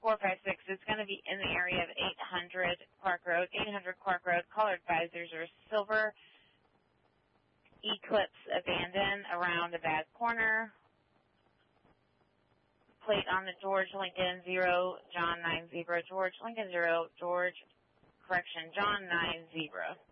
456. It's going to be in the area of 800 Clark Road. 800 Clark Road. Caller advisors are silver Eclipse abandoned around a bad corner. Plate on the George Lincoln 0, John 9 Zebra. George Lincoln 0, John 9 Zebra.